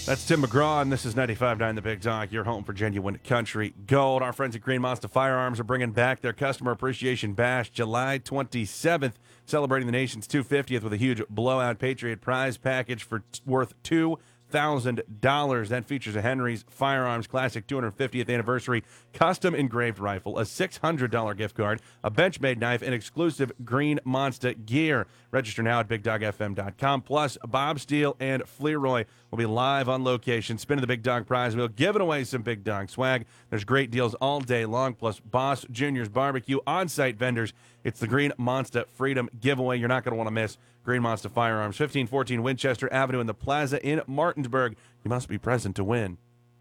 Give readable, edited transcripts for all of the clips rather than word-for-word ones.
That's Tim McGraw, and this is 95.9 The Big Dog, your home for genuine country gold. Our friends at Green Monster Firearms are bringing back their Customer Appreciation Bash July 27th, celebrating the nation's 250th with a huge blowout Patriot prize package worth $2,000. That features a Henry's Firearms Classic 250th Anniversary custom engraved rifle, a $600 gift card, a Benchmade knife, and exclusive Green Monster gear. Register now at BigDogFM.com. Plus, Bob Steele and Fleroy will be live on location, spinning the Big Dog prize wheel, giving away some Big Dog swag. There's great deals all day long, plus Boss Jr.'s Barbecue, on-site vendors. It's the Green Monster Freedom Giveaway. You're not going to want to miss Green Monster Firearms, 1514 Winchester Avenue in the Plaza in Martinsburg. You must be present to win.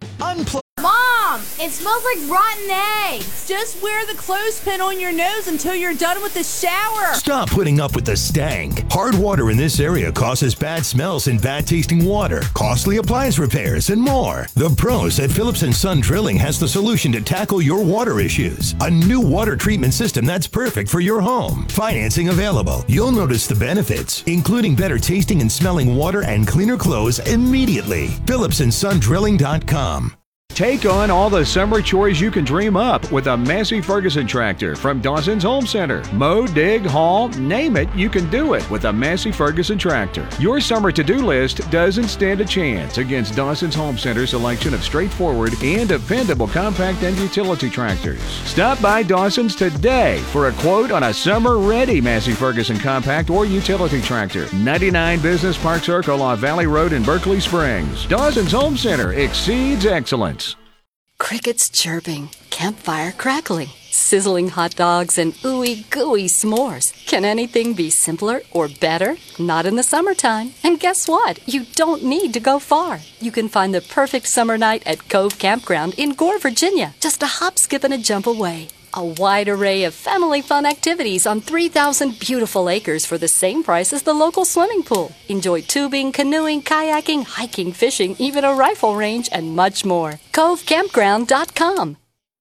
Mom, it smells like rotten eggs. Just wear the clothespin on your nose until you're done with the shower. Stop putting up with the stank. Hard water in this area causes bad smells and bad tasting water, costly appliance repairs, and more. The pros at Phillips & Son Drilling has the solution to tackle your water issues. A new water treatment system that's perfect for your home. Financing available. You'll notice the benefits, including better tasting and smelling water and cleaner clothes immediately. PhillipsandSonDrilling.com. Take on all the summer chores you can dream up with a Massey Ferguson tractor from Dawson's Home Center. Mow, dig, haul, name it, you can do it with a Massey Ferguson tractor. Your summer to-do list doesn't stand a chance against Dawson's Home Center's selection of straightforward and dependable compact and utility tractors. Stop by Dawson's today for a quote on a summer-ready Massey Ferguson compact or utility tractor. 99 Business Park Circle off Valley Road in Berkeley Springs. Dawson's Home Center exceeds excellence. Crickets chirping, campfire crackling, sizzling hot dogs, and ooey gooey s'mores. Can anything be simpler or better? Not in the summertime. And guess what? You don't need to go far. You can find the perfect summer night at Cove Campground in Gore, Virginia, just a hop, skip, and a jump away. A wide array of family fun activities on 3,000 beautiful acres for the same price as the local swimming pool. Enjoy tubing, canoeing, kayaking, hiking, fishing, even a rifle range, and much more. CoveCampground.com.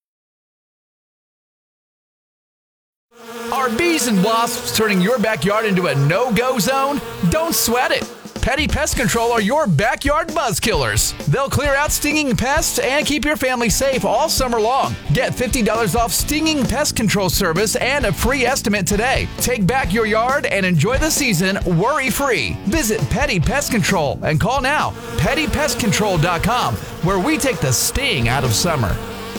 Are bees and wasps turning your backyard into a no-go zone? Don't sweat it. Petty Pest Control are your backyard buzz killers. They'll clear out stinging pests and keep your family safe all summer long. Get $50 off stinging pest control service and a free estimate today. Take back your yard and enjoy the season worry-free. Visit Petty Pest Control and call now, PettyPestControl.com, where we take the sting out of summer.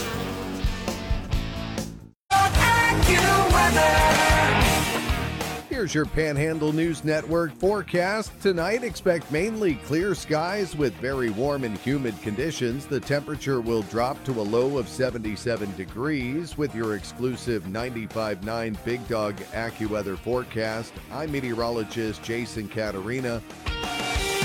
Here's your Panhandle News Network forecast. Tonight, expect mainly clear skies with very warm and humid conditions. The temperature will drop to a low of 77 degrees with your exclusive 95.9 Big Dog AccuWeather forecast. I'm meteorologist Jason Caterina.